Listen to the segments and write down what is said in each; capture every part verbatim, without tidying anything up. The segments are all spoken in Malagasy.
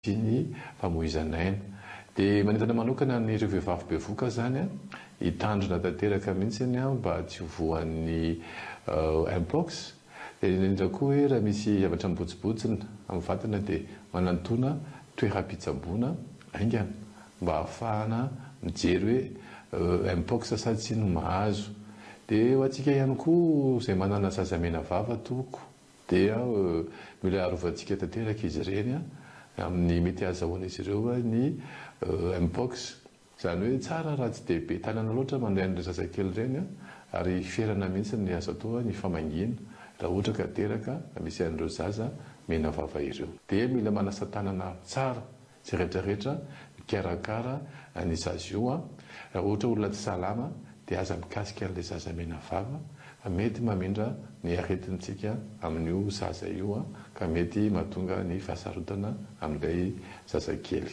ny famoizanaina dia manentana manokana nyreo vehivavy bevoka zany a hitandrina tanteraka mihitsiny a mba tsy hovoan'ny mpox dia indrindra koa hoe raha misy zavatra mibotsibotsina amin'ny vatana dia manantona toeram-pitsaboana aingana mba ahafahana mijery hoe mpox sady tsy no mahazo. Dia ho antsika ihany koa izay manana zazamena vava toko dia mila arovantsika tanteraka izy ireny a amin'ny mety azahoana izy ireo ny mpox izany hoe tsara raha tsy dia be tanana loatra mandray an'ireo zazakely ireny a ary ferana mihitsy ny azo atao ny famangina raha ohatra ka teraka misy an'ireo zaza mena vava ireo. Dia mila manasa tanana tsara tsy rehetrarehetra mikarakara ny zaza io a raha ohatra olona tsy salama dia aza mikasika an'ilay zaza mena vava mety mamindra ny aretintsika amin'io zaza io a ka mety mahatonga ny fahasarotana amin'ilay zazakely.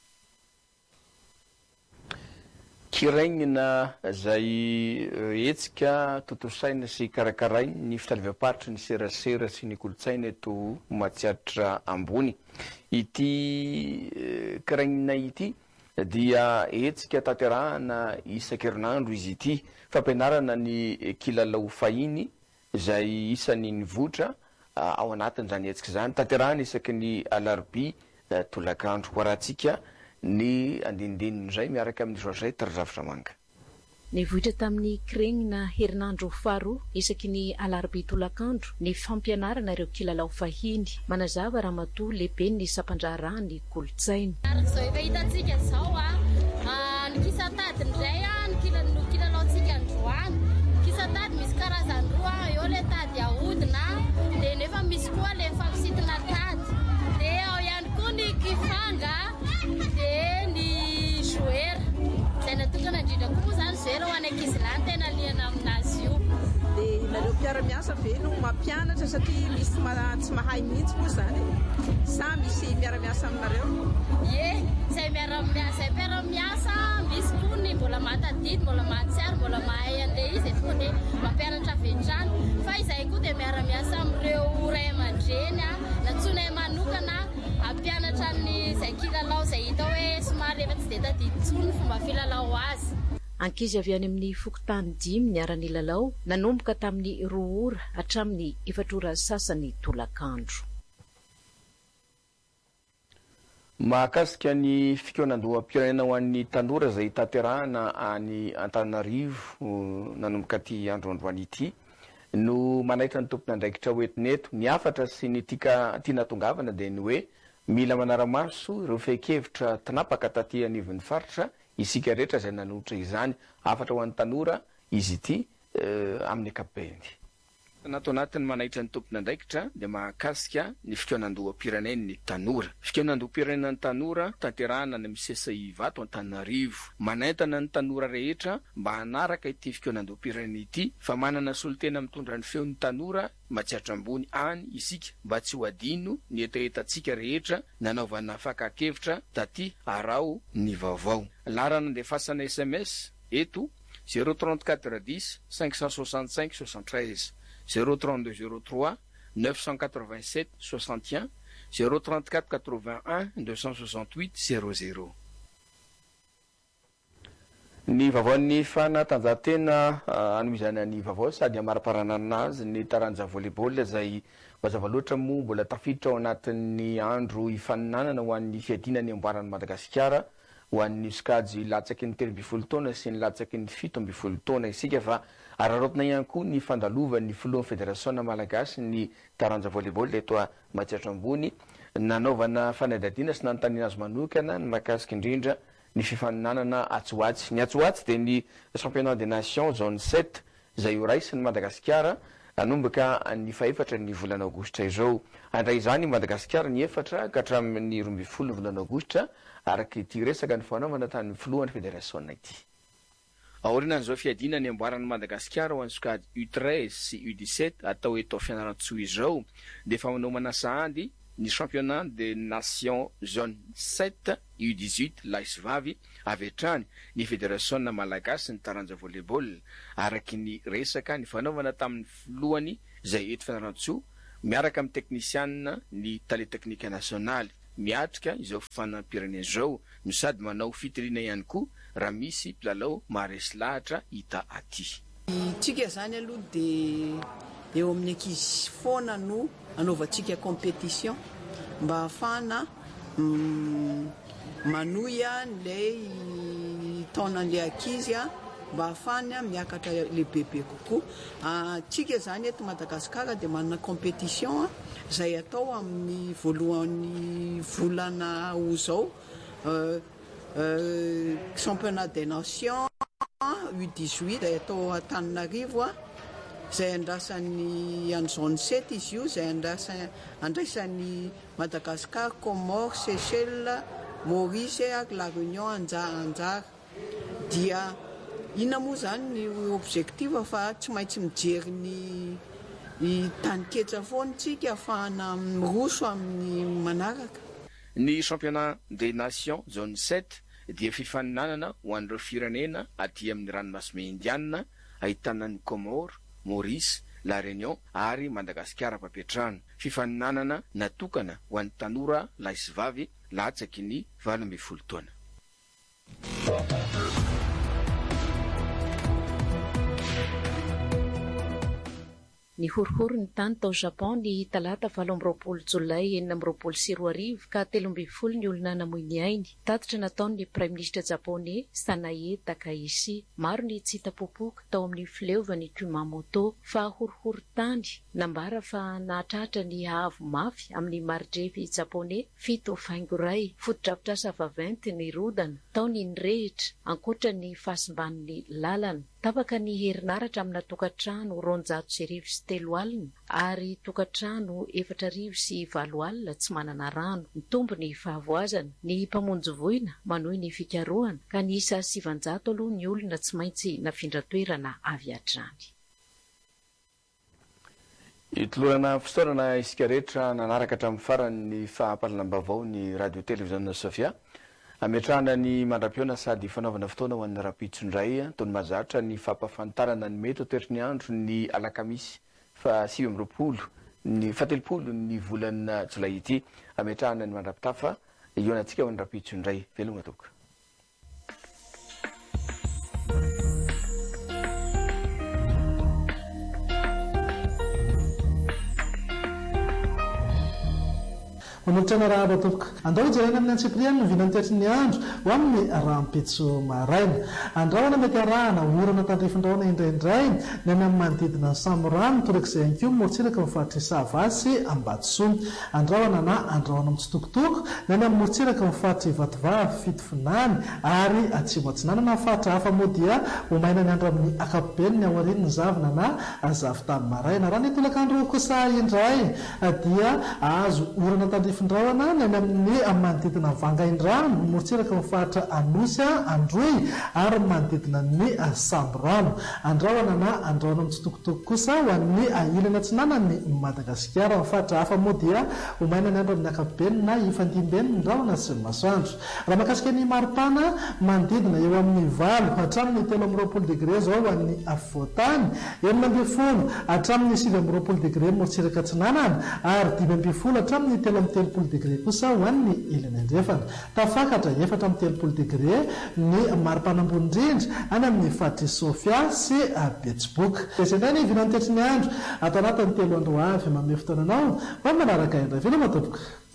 Kirainina zay etsika totosaina sy karakarainy ny fitalevam-paritry ny serasera sy ny kolotsaina eto matsiaritra ambony. Ity kirainina ity dia etsika tanterahana isan-kerinandro izy ity, fampianarana ny kilalao fahiny izay isan'ny nivoatra ao anatin'izany etsika izany, tanterahana isaky ny alarobia tolakandro. Ho rahantsika ny andinindininy izay miaraka amin'ny zoazay tarazavitra manga. Nivoatra tamin'ny kirenina herinandro faharoa isaky ny alarobia tolakandro ny fampianarana ireo kilalao fahiny, manazava ramatoa lehibe ny sampandraharaha ny kolotsaina. Izao efa hitantsika izao a ny kisatady indray a ny kilalaontsika androany. Kisatady misy karazany roa, eo le tady ahodina dia nefa misy koa le fampisitana tady, dia ao ihany koa ny kifanga dia ny joueur izay natokana indrindra koa izany joueur ho any ankizilahy tena liana aminazy io. Dia nareo mpiara-miasa ve no mampianatra satria misy tsy mahay mihitsy moa izany sa misy miara-miasa aminareo? Ie, izay miara-miasa miara-miasa misy koa ny mbola mahatadidy, mbola mahatsiaro, mbola mahay an'ilay izy tonga dia mampianatra avy hatrany. Fa izay koa dia miara-miasa amin'ireo ray aman-dreny natsoina manokana hampianatra ny izay kilalao izay hita hoe somary efa tsy dia tadidy intsony ny fomba filalao azy. Ankizy avy any amin'ny fokotany dimy niara-ny lalao nanomboka tamin'ny roa ora hatramin'ny efatra ora sasany tolakandro. Mahakasika ny fikonan-doham-pirenena ho an'ny tanora izay tanterahana any Antananarivo nanomboka ty androandroany ity no manaitra ny tompon'andraikitra hoentin'eto. Ny afatra sy ny tika tia natongavana dia ny hoe mila manara-maso ireo fehi-kevitra tinapaka taty anivon'ny faritra isika rehetra izay nanoitra izany. Afatra ho an'ny tanora izy ity amin'ny ankapobeny. Natao anatin'ny manaitra ny tompon'andraikitra dia mahakasika ny fikonan-doham-pirenen'ny tanora. Fikonan-doham-pirenen'ny tanora tanterahana ny amin'ny sesa ivato Antananarivo. Manaintana ny tanora rehetra mba hanaraka ity fikonan-doham-pirenena ity fa manana solotena mitondra ny feon'ny tanora matsiatra ambony any isika mba tsy ho adino ny etaetantsika rehetra nanaovana fakakevitra taty arao ny vaovao. Larana andefasana S M S eto zéro trente-quatre dix cinq cent soixante-cinq soixante-treize zéro trente-deux zéro trois neuf cent quatre-vingt-sept soixante et un zéro trente-quatre quatre-vingt-un deux cent soixante-huit zéro zéro. Ny vaovaon'ny fanatanjahantena anomizana ny vaovao sady amariparana anazy ny taranja volleyball izay mazava loatra moa mbola tafiditra ao anatin'ny andro hifaninanana ho an'ny fiadinany amboaran'ny Madagasikara ho an'ny skajy latsaky ny telo ambin'ny folo taona sy ny latsaky ny fito ambin'ny folo taona isika fa ararotina ihany koa ny fandalovan'ny filohan'ny federasaona malagasy ny taranja volleyball eto matsiatra ambony nanaovana fanadadiana sy nanontaniana azy manokana ny mahakasika indrindra ny fifaninanana Atsoatsy. Ny Atsoatsy dia ny championnat des nations zone sept izay horaisin'ny Madagasikara nanomboka ny faefatra ny volana aogositra izao. Andray izany Madagasikara ny efatra ka hatramin'ny roa ambin'ny folo ny volana aogositra araky ity resaka ny fanaovana tany filohan'ny federasaona ity. Aorianan'izao fiadina ny amboaran'ny Madagasikara ho an'ny sokady U treize sy U dix-sept atao eto Fianarantsoa izao dia fa manomana sahandy ny championnat des nations zone sept U dix-huit laisy vavy avy hatrany ny federasaona malagasy ny taranja volleyball araky ny resaka ny fanaovana tamin'ny filohany izay eto Fianarantsoa miaraka amin'ny teknisianina ny tale teknika nasionaly miatrika izao fanampirenena zao no sady manao fitirina ihany koa raha misy mpilalao maharesy lahatra hita aty. Tsika zany aloha dia eo amin'ny ankizy foana no anaovantsika compétition mba ahafahana manoya nilay taonan'ilay ankizy mba ahafahana miakatra le bebe kokoa. Tsika zany eto Madagasikara dia manana compétition izay atao amin'ny voalohan'ny volana ho zao championnat des nations U dix-huit izay atao Antananarivo izay andrasan'ny any zone sept izy io izay andraisan'ny Madagasikara, Comores, Seychelles, Maurice ary La Réunion anjara. Dia ina moa zany ny objectif fa tsy maintsy mijery ny taniketsa foantsika ahafahana miroso amin'ny manaraka. Ny championnat des nations zone sept dia fifaninanana ho an'ireo firenena aty amin'ny ranomasina Indiana ahitana ny Comores, Maurice, La Réunion ary Madagasikara papetrano. Fifaninanana natokana ho an'ny tanora lahy sy vavy latsaky ny valo ambin'ny folo taona. Ny horohoro ny tany tao Japon ny talata valo amby roapolo jolay enina amby roapolo sy roa arivo ka telo ambin'ny folo ny olona namoy ny ainy. Tatitra nataon'ny Prime Ministre japonais Sanae Takaishi. Maro ny tsy hitapopoka tao amin'ny fileovan'ny Kumamoto fa horohoro tany nambara fa nahatratra ny haavo mafy amin'ny marindrefy japonais fito faingoray. Fotodrafitrasa vaventy ny rodana taony ny rehitra ankoatra ny fahasimban'ny lalana. Tapaka ny herinaratra amina tokatrano roanjato sy arivo sy telo alina ary tokatrano efatra arivo sy valo alina tsy manana rano. Mitombo ny fahavoazana, ny mpamonjy voina manohy ny fikarohana ka ny isa sivanjato aloha ny olona tsy maintsy nafindra toerana avy hatrany. Itolorana fisaorana isika rehetra nanaraka hatramin'ny farany fahampahalam-bavao ny radio televiziona Sofia. Ametrahana ny mandram-piona sady fanaovana fotoana ho an'ny rapitsondray tony mazatra ny fampafantarana ny mety toetriny andro ny alakamisy fa sivy amby roapolo ny fatelopolo ny volana jolay ity. Ametrahana ny mandram-pitafa ionantsika ho an'ny rapitsondray veloma toka. Manolotrana raha topoka andao jerena amin'ny antsipriana no vinany toetriny andro ho amin'ny rahampitso maraina. Andrahoana mety arahana orana tandrifindraona indraindray ny any amin'ny manodidina samorano torak'izay ihany koa morontsiraka mifaritry savasy ambatsoa. Andrahoana na andrahoana mitsitokotoko ny any amin'ny morontsiraka mifaritry vatovavy fitofinany ary atsimo atsinanana faritra hafa moa dia omaina ny andro amin'ny akapobeny ny aoriany ny zavina na zavy tamin'ny maraina. Raha ny tolakandro kosa indray dia azo orana tandrifindra Findraona ny amin'ny manodidina Vangaindrano morontsiraka mifaritra Anosy Androy ary manodidina ny Samborano. Andrahoana na andrahoana mitsitokotoko kosa ho an'ny ilana atsinanany Madagasikara. Mifaritra hafa moa dia omaina ny andro amin'ny akapobeny na ifandimben'ny ndrahona sy masoandro. Raha makasika ny maripana manodidina eo amin'ny valo hatramin'ny telo amby roapolo degré zao ho an'ny afovoantany, enina amby folo hatramin'ny sivy amby roapolo degré morontsiraka atsinanana ary dimy amby folo hatramin'ny telo amby telopolo degré kosa ho an'ny ilany andrefana. Tafakatra efatra amby telopolo degré ny maripana ambony indrindra any amin'ny faritry Sofia sy Betsiboka. Izay ny vinany toetriny andro ato anatin'ny telo andro avy manome fotoananao mba manaraka indray. Veloma tompoko.